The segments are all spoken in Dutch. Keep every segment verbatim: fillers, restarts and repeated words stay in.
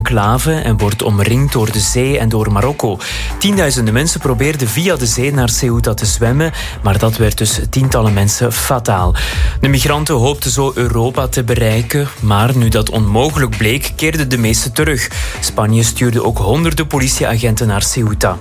enclave en wordt omringd door de zee en door Marokko. Tienduizenden mensen probeerden via de zee naar Ceuta te zwemmen, maar dat werd dus tientallen mensen fataal. De migranten hoopten zo Europa te bereiken, maar nu dat onmogelijk bleek, keerden de meesten terug. Spanje stuurde ook honderden politieagenten naar Ceuta.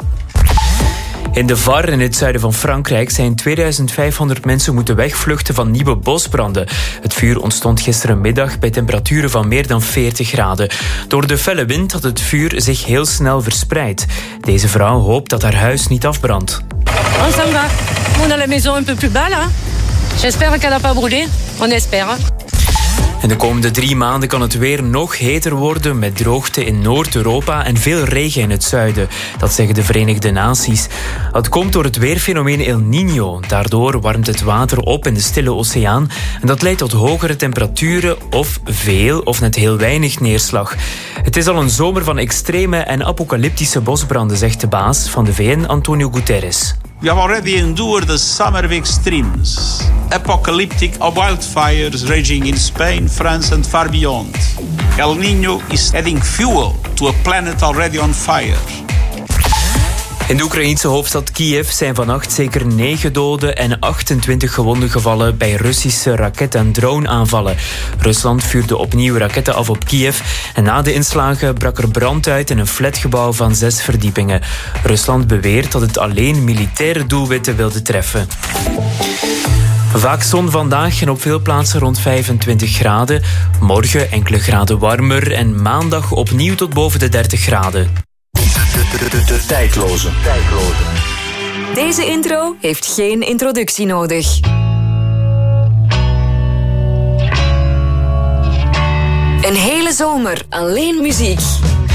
In de Var, in het zuiden van Frankrijk, zijn tweeduizend vijfhonderd mensen moeten wegvluchten van nieuwe bosbranden. Het vuur ontstond gisterenmiddag bij temperaturen van meer dan veertig graden. Door de felle wind had het vuur zich heel snel verspreid. Deze vrouw hoopt dat haar huis niet afbrandt. Oh, ça va. On a la maison un peu plus bas, là. J'espère qu'elle n'a pas brûlé. On espère. En de komende drie maanden kan het weer nog heter worden met droogte in Noord-Europa en veel regen in het zuiden. Dat zeggen de Verenigde Naties. Het komt door het weerfenomeen El Niño. Daardoor warmt het water op in de Stille Oceaan en dat leidt tot hogere temperaturen of veel of net heel weinig neerslag. Het is al een zomer van extreme en apocalyptische bosbranden, zegt de baas van de V N, Antonio Guterres. We have already endured the summer of extremes, apocalyptic wildfires raging in Spain, France and far beyond. El Niño is adding fuel to a planet already on fire. In de Oekraïense hoofdstad Kiev zijn vannacht zeker negen doden en achtentwintig gewonden gevallen bij Russische raket- en droneaanvallen. Rusland vuurde opnieuw raketten af op Kiev en na de inslagen brak er brand uit in een flatgebouw van zes verdiepingen. Rusland beweert dat het alleen militaire doelwitten wilde treffen. Vaak zon vandaag en op veel plaatsen rond vijfentwintig graden. Morgen enkele graden warmer en maandag opnieuw tot boven de dertig graden. De, de, de, de tijdloze. tijdloze. Deze intro heeft geen introductie nodig. Een hele zomer alleen muziek.